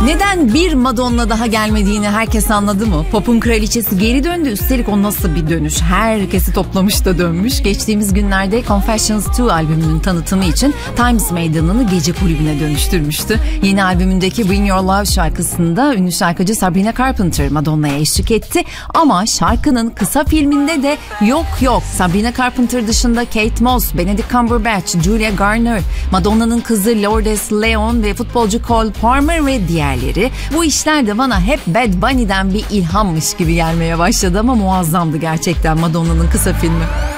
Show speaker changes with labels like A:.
A: Neden bir Madonna daha gelmediğini herkes anladı mı? Pop'un kraliçesi geri döndü. Üstelik o nasıl bir dönüş? Herkesi toplamış da dönmüş. Geçtiğimiz günlerde Confessions 2 albümünün tanıtımı için Times Meydanı'nı gece kulübüne dönüştürmüştü. Yeni albümündeki Bring Your Love şarkısında ünlü şarkıcı Sabrina Carpenter Madonna'ya eşlik etti. Ama şarkının kısa filminde de yok. Sabrina Carpenter dışında Kate Moss, Benedict Cumberbatch, Julia Garner, Madonna'nın kızı Lourdes Leon ve futbolcu Cole Palmer ve diğerleri. Bu işler de bana hep Bad Bunny'den bir ilhammış gibi gelmeye başladı ama muazzamdı gerçekten Madonna'nın kısa filmi.